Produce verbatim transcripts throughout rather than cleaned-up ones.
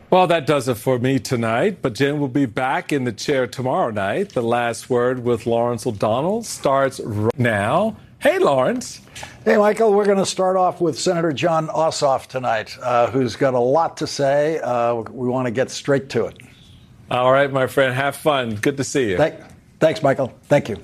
Well, that does it for me tonight, but Jen will be back in the chair tomorrow night. The Last Word with Lawrence O'Donnell starts right now. Hey, Lawrence. Hey, Michael. We're going to start off with Senator Jon Ossoff tonight, uh, who's got a lot to say. Uh, we want to get straight to it. All right, my friend. Have fun. Good to see you. Thank, thanks, Michael. Thank you.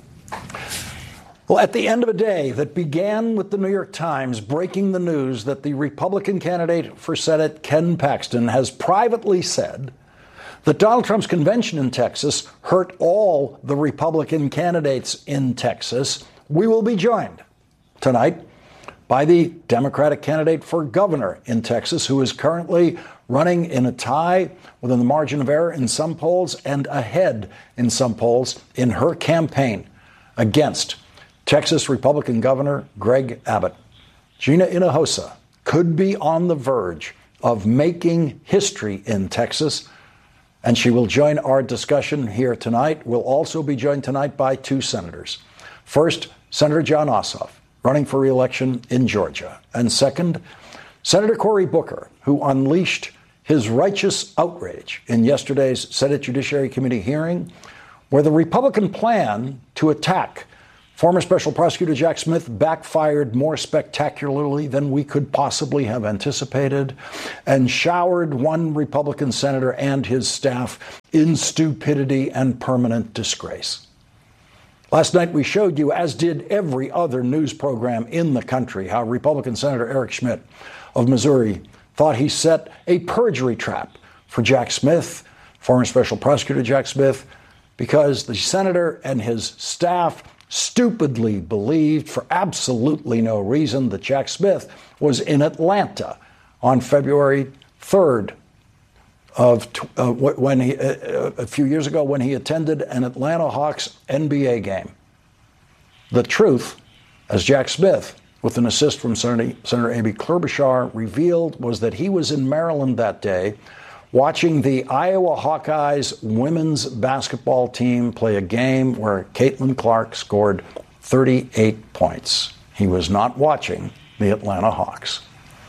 Well, at the end of a day that began with the New York Times breaking the news that the Republican candidate for Senate, Ken Paxton, has privately said that Donald Trump's convention in Texas hurt all the Republican candidates in Texas, we will be joined tonight by the Democratic candidate for governor in Texas, who is currently running in a tie within the margin of error in some polls and ahead in some polls in her campaign against Texas Republican Governor Greg Abbott. Gina Hinojosa could be on the verge of making history in Texas, and she will join our discussion here tonight. We'll also be joined tonight by two senators. First, Senator Jon Ossoff, running for re-election in Georgia. And second, Senator Cory Booker, who unleashed his righteous outrage in yesterday's Senate Judiciary Committee hearing, where the Republican plan to attack former Special Prosecutor Jack Smith backfired more spectacularly than we could possibly have anticipated and showered one Republican senator and his staff in stupidity and permanent disgrace. Last night we showed you, as did every other news program in the country, how Republican Senator Eric Schmitt of Missouri thought he set a perjury trap for Jack Smith, former Special Prosecutor Jack Smith, because the senator and his staff stupidly believed, for absolutely no reason, that Jack Smith was in Atlanta on February third of uh, when he uh, a few years ago when he attended an Atlanta Hawks N B A game. The truth, as Jack Smith, with an assist from Senator, Senator Amy Klobuchar, revealed, was that he was in Maryland that day watching the Iowa Hawkeyes women's basketball team play a game where Caitlin Clark scored thirty-eight points. He was not watching the Atlanta Hawks.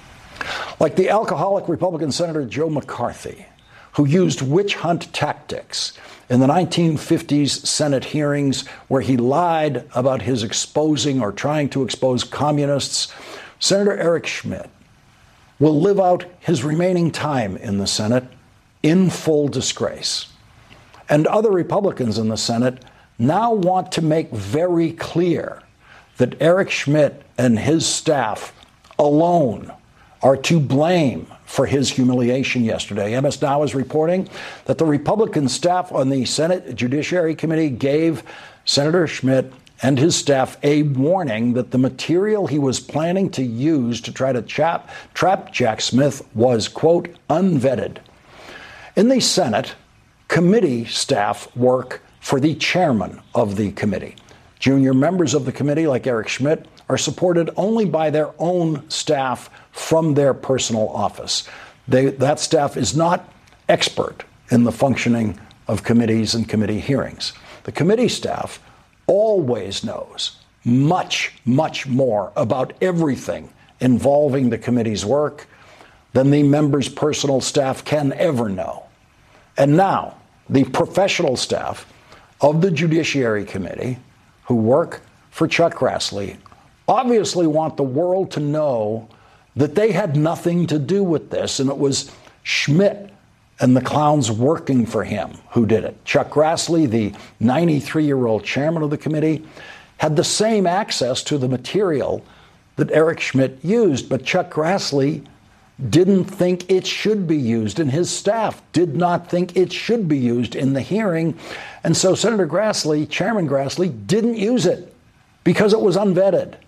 Like the alcoholic Republican Senator Joe McCarthy, who used witch hunt tactics in the nineteen fifties Senate hearings where he lied about his exposing or trying to expose communists, Senator Eric Schmitt will live out his remaining time in the Senate in full disgrace. And other Republicans in the Senate now want to make very clear that Eric Schmitt and his staff alone are to blame for his humiliation yesterday. M S Now is reporting that the Republican staff on the Senate Judiciary Committee gave Senator Schmitt and his staff a warning that the material he was planning to use to try to chap, trap Jack Smith was, quote, unvetted. In the Senate, committee staff work for the chairman of the committee. Junior members of the committee, like Eric Schmitt, are supported only by their own staff from their personal office. They, that staff is not expert in the functioning of committees and committee hearings. The committee staff always knows much, much more about everything involving the committee's work than the members' personal staff can ever know. And now, the professional staff of the Judiciary Committee, who work for Chuck Grassley, obviously want the world to know that they had nothing to do with this, and it was Schmitt and the clowns working for him who did it. Chuck Grassley, the ninety-three-year-old chairman of the committee, had the same access to the material that Eric Schmitt used, but Chuck Grassley didn't think it should be used, and his staff did not think it should be used in the hearing. And so Senator Grassley, Chairman Grassley, didn't use it because it was unvetted.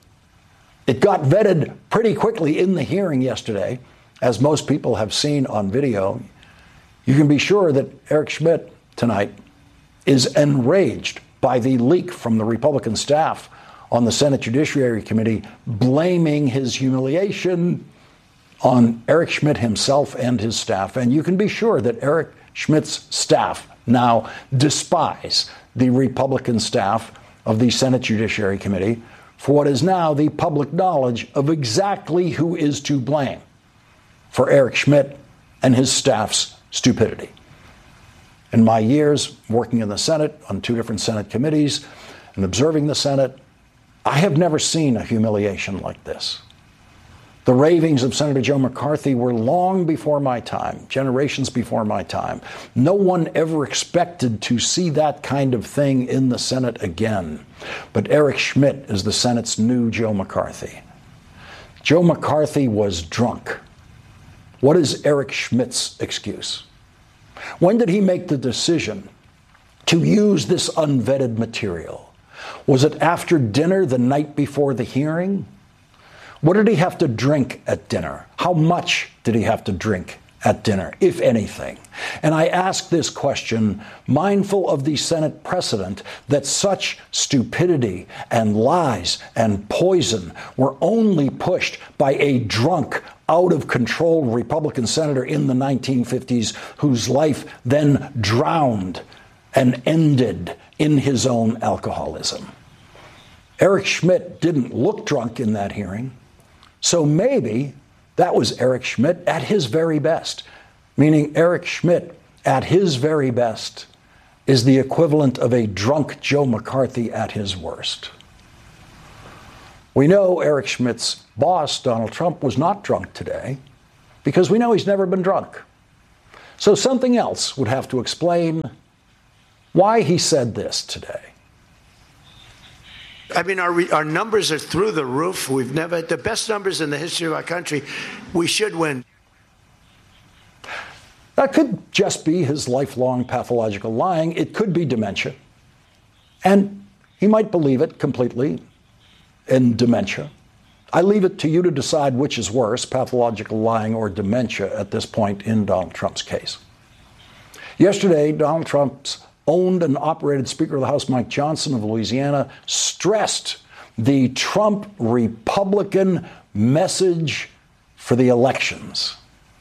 It got vetted pretty quickly in the hearing yesterday, as most people have seen on video. You can be sure that Eric Schmitt tonight is enraged by the leak from the Republican staff on the Senate Judiciary Committee, blaming his humiliation on Eric Schmitt himself and his staff. And you can be sure that Eric Schmitt's staff now despise the Republican staff of the Senate Judiciary Committee for what is now the public knowledge of exactly who is to blame for Eric Schmitt and his staff's stupidity. In my years working in the Senate on two different Senate committees and observing the Senate, I have never seen a humiliation like this. The ravings of Senator Joe McCarthy were long before my time, generations before my time. No one ever expected to see that kind of thing in the Senate again. But Eric Schmitt is the Senate's new Joe McCarthy. Joe McCarthy was drunk. What is Eric Schmitt's excuse? When did he make the decision to use this unvetted material? Was it after dinner the night before the hearing? What did he have to drink at dinner? How much did he have to drink at dinner, if anything? And I ask this question mindful of the Senate precedent that such stupidity and lies and poison were only pushed by a drunk, out-of-control Republican senator in the nineteen fifties whose life then drowned and ended in his own alcoholism. Eric Schmitt didn't look drunk in that hearing. So maybe that was Eric Schmitt at his very best, meaning Eric Schmitt at his very best is the equivalent of a drunk Joe McCarthy at his worst. We know Eric Schmitt's boss, Donald Trump, was not drunk today because we know he's never been drunk. So something else would have to explain why he said this today. I mean, our our numbers are through the roof. We've never, the best numbers in the history of our country. We should win. That could just be his lifelong pathological lying. It could be dementia. And he might believe it completely in dementia. I leave it to you to decide which is worse, pathological lying or dementia at this point in Donald Trump's case. Yesterday, Donald Trump's owned and operated Speaker of the House Mike Johnson of Louisiana stressed the Trump Republican message for the elections.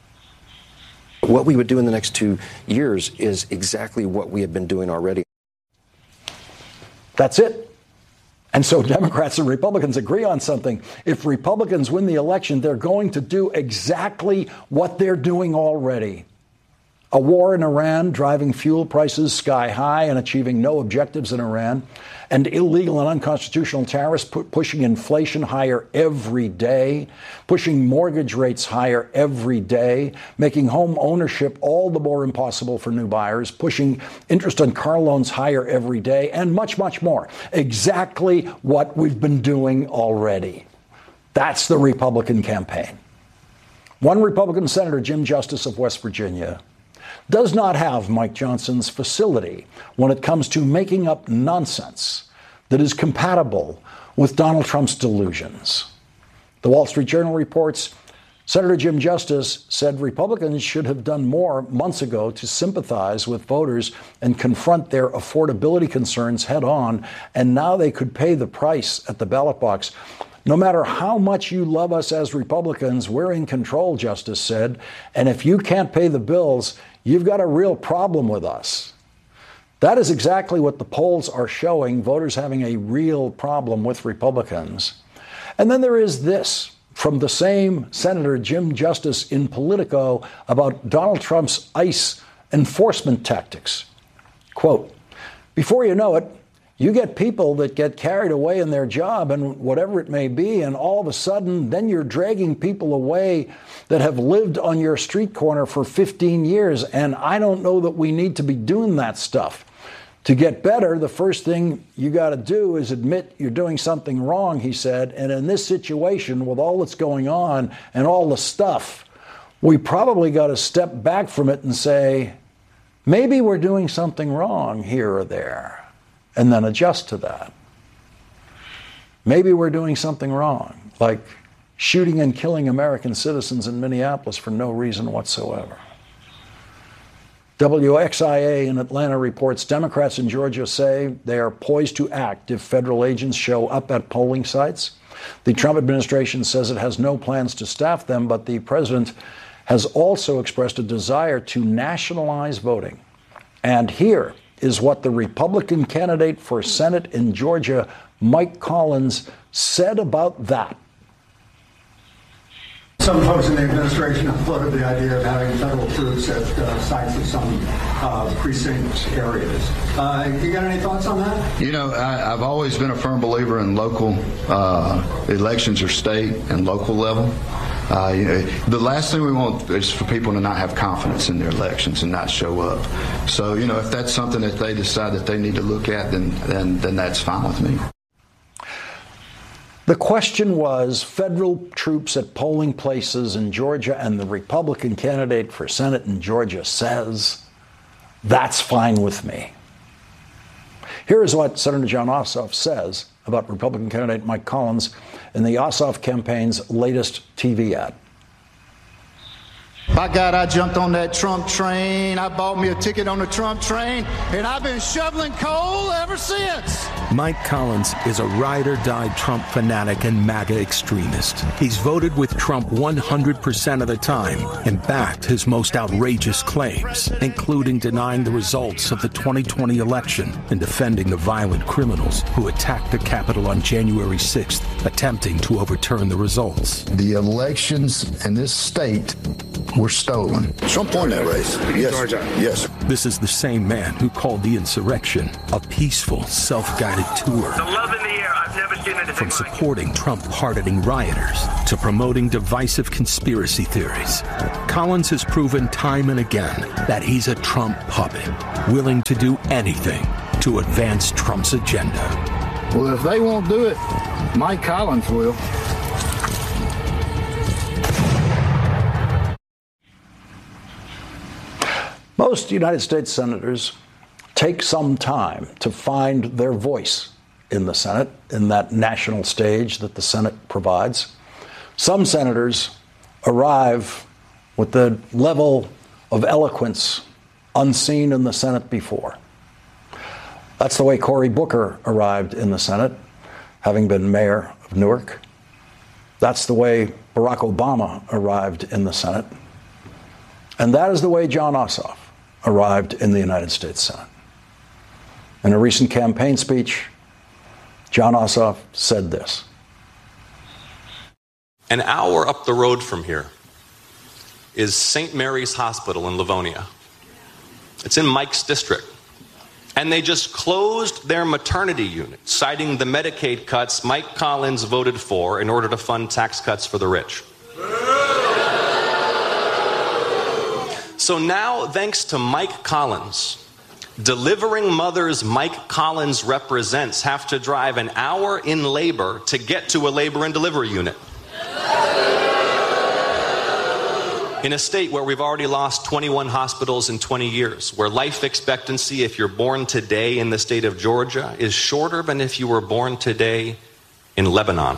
What we would do in the next two years is exactly what we have been doing already. That's it. And so Democrats and Republicans agree on something. If Republicans win the election, they're going to do exactly what they're doing already. A war in Iran, driving fuel prices sky high and achieving no objectives in Iran, and illegal and unconstitutional tariffs pu- pushing inflation higher every day, pushing mortgage rates higher every day, making home ownership all the more impossible for new buyers, pushing interest on car loans higher every day, and much, much more. Exactly what we've been doing already. That's the Republican campaign. One Republican Senator, Jim Justice of West Virginia, does not have Mike Johnson's facility when it comes to making up nonsense that is compatible with Donald Trump's delusions. The Wall Street Journal reports Senator Jim Justice said Republicans should have done more months ago to sympathize with voters and confront their affordability concerns head on, and now they could pay the price at the ballot box. No matter how much you love us as Republicans, we're in control, Justice said, and if you can't pay the bills, you've got a real problem with us. That is exactly what the polls are showing, voters having a real problem with Republicans. And then there is this from the same Senator Jim Justice in Politico about Donald Trump's ICE enforcement tactics. Quote, before you know it, you get people that get carried away in their job and whatever it may be, and all of a sudden, then you're dragging people away that have lived on your street corner for fifteen years. And I don't know that we need to be doing that stuff. To get better, the first thing you got to do is admit you're doing something wrong, he said. And in this situation, with all that's going on and all the stuff, we probably got to step back from it and say, maybe we're doing something wrong here or there. And then adjust to that. Maybe we're doing something wrong, like shooting and killing American citizens in Minneapolis for no reason whatsoever. W X I A in Atlanta reports Democrats in Georgia say they are poised to act if federal agents show up at polling sites. The Trump administration says it has no plans to staff them, but the president has also expressed a desire to nationalize voting. And here is what the Republican candidate for Senate in Georgia, Mike Collins, said about that. Some folks in the administration have floated the idea of having federal troops at uh, sites of some uh, precinct areas. Uh, you got any thoughts on that? You know, I, I've always been a firm believer in local uh, elections or state and local level. Uh, you know, the last thing we want is for people to not have confidence in their elections and not show up. So, you know, if that's something that they decide that they need to look at, then then, then that's fine with me. The question was federal troops at polling places in Georgia, and the Republican candidate for Senate in Georgia says, that's fine with me. Here is what Senator Jon Ossoff says about Republican candidate Mike Collins in the Ossoff campaign's latest T V ad. By God, I jumped on that Trump train. I bought me a ticket on the Trump train, and I've been shoveling coal ever since. Mike Collins is a ride-or-die Trump fanatic and MAGA extremist. He's voted with Trump one hundred percent of the time and backed his most outrageous claims, including denying the results of the twenty twenty election and defending the violent criminals who attacked the Capitol on January sixth, attempting to overturn the results. The elections in this state were stolen. Trump won that race. Yes. Yes. This is the same man who called the insurrection a peaceful, self-guided tour. The love in the air. I've never seen anything From like supporting Trump-pardoning rioters to promoting divisive conspiracy theories, Collins has proven time and again that he's a Trump puppet, willing to do anything to advance Trump's agenda. Well, if they won't do it, Mike Collins will. Most United States senators take some time to find their voice in the Senate, in that national stage that the Senate provides. Some senators arrive with the level of eloquence unseen in the Senate before. That's the way Cory Booker arrived in the Senate, having been mayor of Newark. That's the way Barack Obama arrived in the Senate. And that is the way Jon Ossoff arrived in the United States Senate. In a recent campaign speech, Jon Ossoff said this. An hour up the road from here is Saint Mary's Hospital in Livonia. It's in Mike's district. And they just closed their maternity unit, citing the Medicaid cuts Mike Collins voted for in order to fund tax cuts for the rich. So now, thanks to Mike Collins, delivering mothers Mike Collins represents have to drive an hour in labor to get to a labor and delivery unit. In a state where we've already lost twenty-one hospitals in twenty years, where life expectancy, if you're born today in the state of Georgia, is shorter than if you were born today in Lebanon.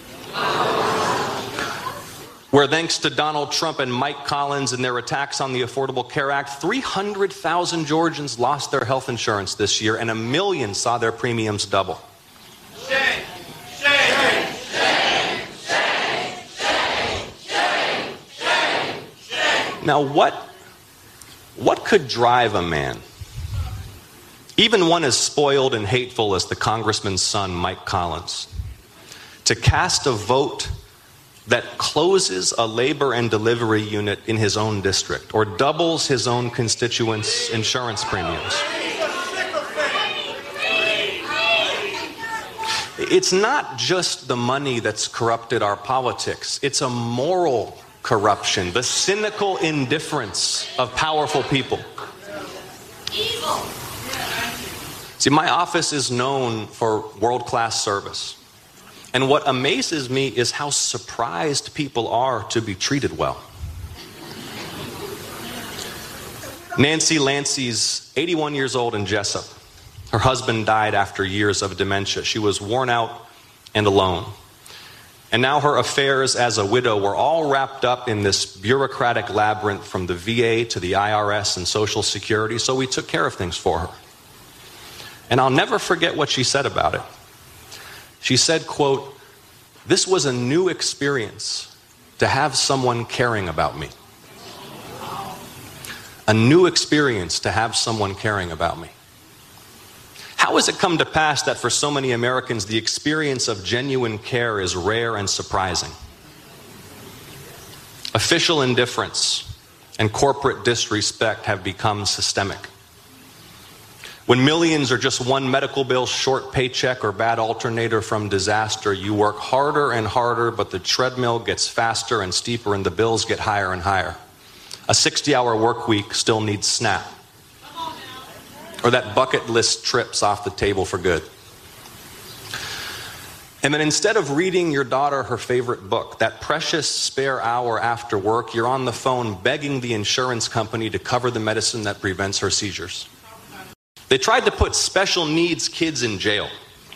Where thanks to Donald Trump and Mike Collins and their attacks on the Affordable Care Act, three hundred thousand Georgians lost their health insurance this year and a million saw their premiums double. Shame, shame, shame, shame, shame, shame, shame, shame. Now what, what could drive a man, even one as spoiled and hateful as the congressman's son, Mike Collins, to cast a vote that closes a labor and delivery unit in his own district or doubles his own constituents' insurance premiums? It's not just the money that's corrupted our politics. It's a moral corruption, the cynical indifference of powerful people. Evil. See, my office is known for world-class service. And what amazes me is how surprised people are to be treated well. Nancy Lancey's eighty-one years old in Jessup. Her husband died after years of dementia. She was worn out and alone. And now her affairs as a widow were all wrapped up in this bureaucratic labyrinth from the V A to the I R S and Social Security, so we took care of things for her. And I'll never forget what she said about it. She said, quote, "This was a new experience to have someone caring about me. A new experience to have someone caring about me." How has it come to pass that for so many Americans, the experience of genuine care is rare and surprising? Official indifference and corporate disrespect have become systemic. When millions are just one medical bill, short paycheck, or bad alternator from disaster, you work harder and harder, but the treadmill gets faster and steeper and the bills get higher and higher. A sixty-hour work week still needs SNAP. Or that bucket list trip's off the table for good. And then instead of reading your daughter her favorite book, that precious spare hour after work, you're on the phone begging the insurance company to cover the medicine that prevents her seizures. They tried to put special needs kids in jail.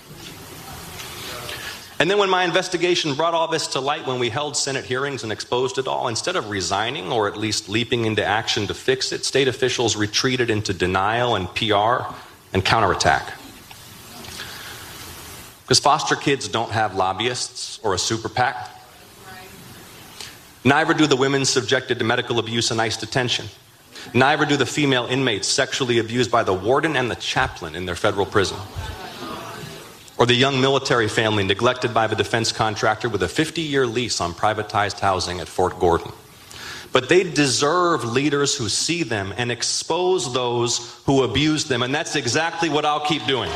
And then when my investigation brought all this to light, when we held Senate hearings and exposed it all, instead of resigning or at least leaping into action to fix it, state officials retreated into denial and P R and counterattack. Because foster kids don't have lobbyists or a super PAC. Neither do the women subjected to medical abuse and ICE detention. Neither do the female inmates sexually abused by the warden and the chaplain in their federal prison. Or the young military family neglected by the defense contractor with a fifty-year lease on privatized housing at Fort Gordon. But they deserve leaders who see them and expose those who abuse them, and that's exactly what I'll keep doing.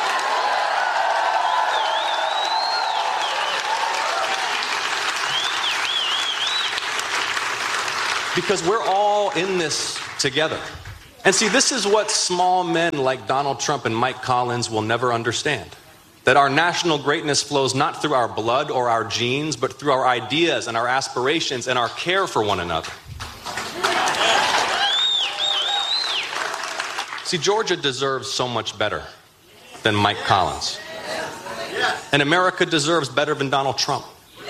Because we're all in this together. And see, this is what small men like Donald Trump and Mike Collins will never understand. That our national greatness flows not through our blood or our genes, but through our ideas and our aspirations and our care for one another. See, Georgia deserves so much better than Mike Collins. And America deserves better than Donald Trump.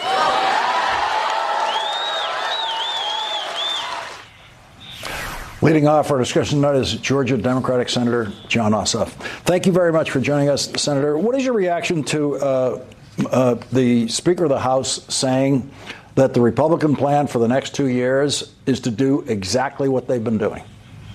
Leading off our discussion tonight is Georgia Democratic Senator Jon Ossoff. Thank you very much for joining us, Senator. What is your reaction to uh, uh, the Speaker of the House saying that the Republican plan for the next two years is to do exactly what they've been doing?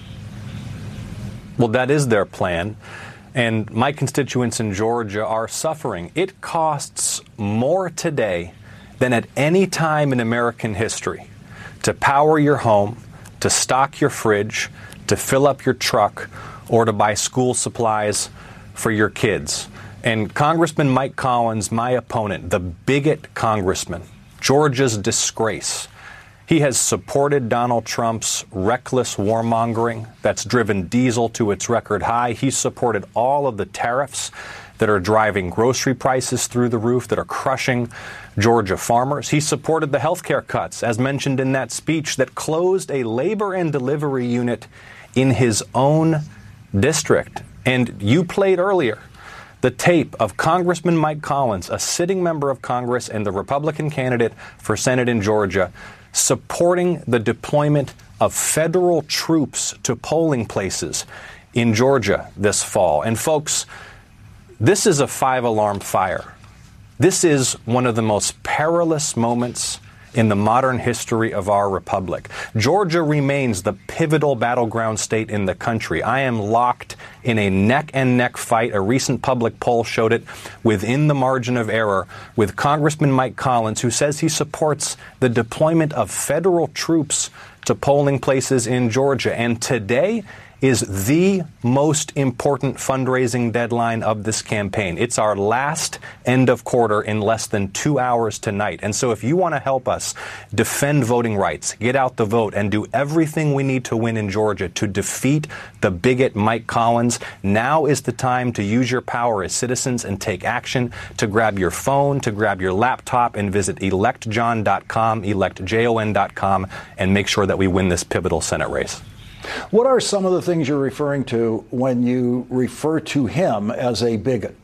Well, that is their plan. And my constituents in Georgia are suffering. It costs more today than at any time in American history to power your home, to stock your fridge, to fill up your truck, or to buy school supplies for your kids. And Congressman Mike Collins, my opponent, the bigot congressman, Georgia's disgrace, he has supported Donald Trump's reckless warmongering that's driven diesel to its record high. He's supported all of the tariffs that are driving grocery prices through the roof, that are crushing Georgia farmers. He supported the health care cuts, as mentioned in that speech, that closed a labor and delivery unit in his own district. And you played earlier the tape of Congressman Mike Collins, a sitting member of Congress and the Republican candidate for Senate in Georgia, supporting the deployment of federal troops to polling places in Georgia this fall. And folks, this is a five-alarm fire. This is one of the most perilous moments in the modern history of our republic. Georgia remains the pivotal battleground state in the country. I am locked in a neck-and-neck fight. A recent public poll showed it within the margin of error with Congressman Mike Collins, who says he supports the deployment of federal troops to polling places in Georgia. And today is the most important fundraising deadline of this campaign. It's our last end of quarter in less than two hours tonight. And so if you want to help us defend voting rights, get out the vote, and do everything we need to win in Georgia to defeat the bigot Mike Collins, now is the time to use your power as citizens and take action, to grab your phone, to grab your laptop, and visit elect jon dot com, elect jon dot com, and make sure that we win this pivotal Senate race. What are some of the things you're referring to when you refer to him as a bigot?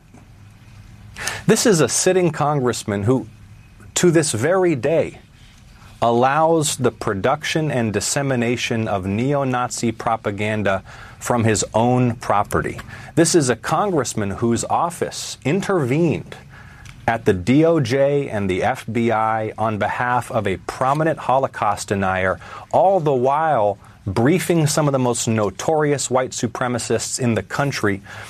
This is a sitting congressman who, to this very day, allows the production and dissemination of neo-Nazi propaganda from his own property. This is a congressman whose office intervened at the D O J and the F B I on behalf of a prominent Holocaust denier, all the while briefing some of the most notorious white supremacists in the country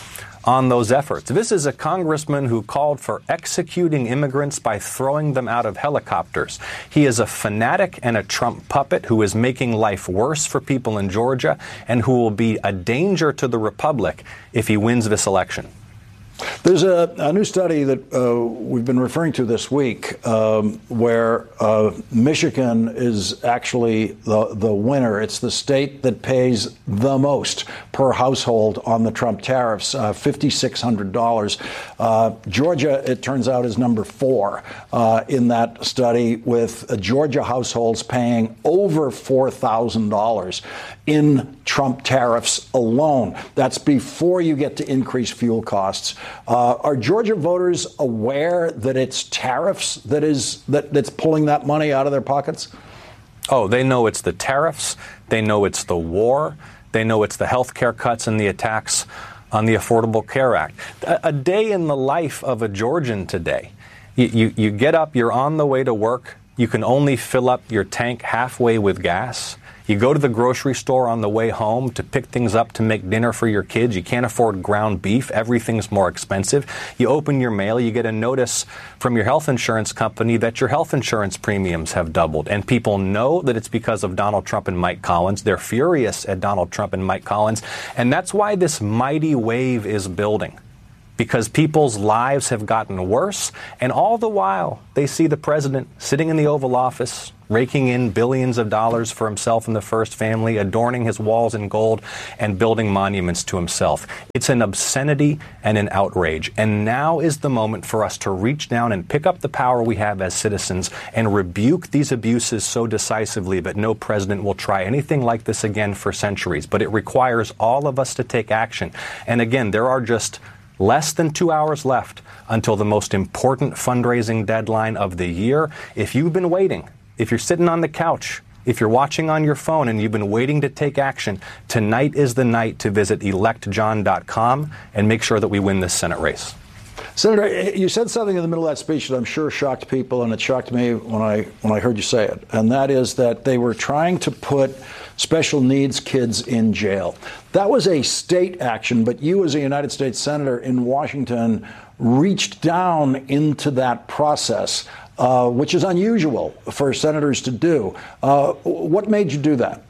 on those efforts. This is a congressman who called for executing immigrants by throwing them out of helicopters. He is a fanatic and a Trump puppet who is making life worse for people in Georgia and who will be a danger to the republic if he wins this election. There's a, a new study that uh, we've been referring to this week um, where uh, Michigan is actually the, the winner. It's the state that pays the most per household on the Trump tariffs, uh, five thousand six hundred dollars. Uh, Georgia, it turns out, is number four uh, in that study, with uh, Georgia households paying over four thousand dollars in Trump tariffs alone. That's before you get to increase fuel costs. Uh, are Georgia voters aware that it's tariffs that is that, that's pulling that money out of their pockets? Oh, they know it's the tariffs. They know it's the war. They know it's the health care cuts and the attacks on the Affordable Care Act. A, a day in the life of a Georgian today. You, you, you get up, you're on the way to work. You can only fill up your tank halfway with gas. You go to the grocery store on the way home to pick things up to make dinner for your kids. You can't afford ground beef. Everything's more expensive. You open your mail, you get a notice from your health insurance company that your health insurance premiums have doubled. And people know that it's because of Donald Trump and Mike Collins. They're furious at Donald Trump and Mike Collins. And that's why this mighty wave is building. Because people's lives have gotten worse, and all the while they see the president sitting in the Oval Office, raking in billions of dollars for himself and the first family, adorning his walls in gold, and building monuments to himself. It's an obscenity and an outrage. And now is the moment for us to reach down and pick up the power we have as citizens and rebuke these abuses so decisively that no president will try anything like this again for centuries. But it requires all of us to take action. And again, there are just less than two hours left until the most important fundraising deadline of the year. If you've been waiting, if you're sitting on the couch, if you're watching on your phone and you've been waiting to take action, tonight is the night to visit elect john dot com and make sure that we win this Senate race. Senator, you said something in the middle of that speech that I'm sure shocked people, and it shocked me when I when I heard you say it, and that is that they were trying to put special needs kids in jail. That was a state action, but you as a United States Senator in Washington reached down into that process, uh, which is unusual for senators to do. Uh, what made you do that?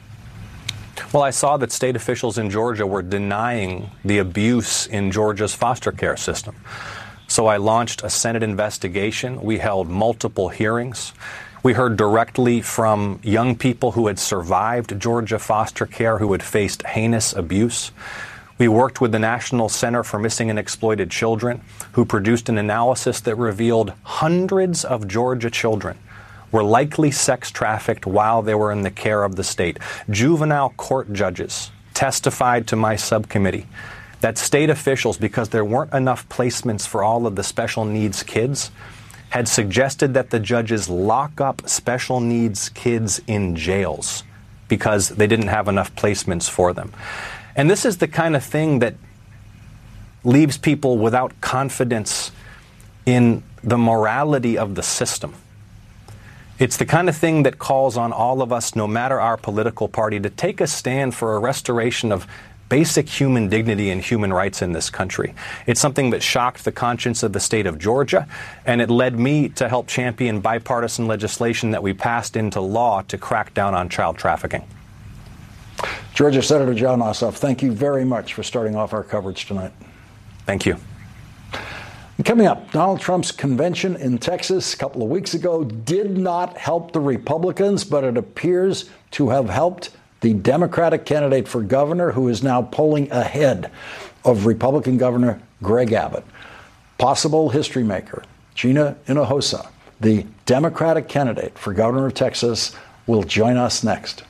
Well, I saw that state officials in Georgia were denying the abuse in Georgia's foster care system. So I launched a Senate investigation. We held multiple hearings. We heard directly from young people who had survived Georgia foster care, who had faced heinous abuse. We worked with the National Center for Missing and Exploited Children, who produced an analysis that revealed hundreds of Georgia children were likely sex trafficked while they were in the care of the state. Juvenile court judges testified to my subcommittee that state officials, because there weren't enough placements for all of the special needs kids, had suggested that the judges lock up special needs kids in jails because they didn't have enough placements for them. And this is the kind of thing that leaves people without confidence in the morality of the system. It's the kind of thing that calls on all of us, no matter our political party, to take a stand for a restoration of basic human dignity and human rights in this country. It's something that shocked the conscience of the state of Georgia, and it led me to help champion bipartisan legislation that we passed into law to crack down on child trafficking. Georgia Senator Jon Ossoff, thank you very much for starting off our coverage tonight. Thank you. Coming up, Donald Trump's convention in Texas a couple of weeks ago did not help the Republicans, but it appears to have helped the Democratic candidate for governor, who is now polling ahead of Republican Governor Greg Abbott. Possible history maker Gina Hinojosa, the Democratic candidate for governor of Texas, will join us next.